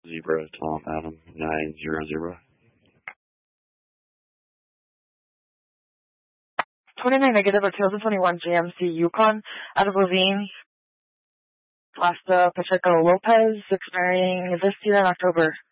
Zebra, Tom, Adam, 900. 29 negative or 2021 GMC Yukon out of Levine, Plaza Pacheco Lopez, expiring this year in October.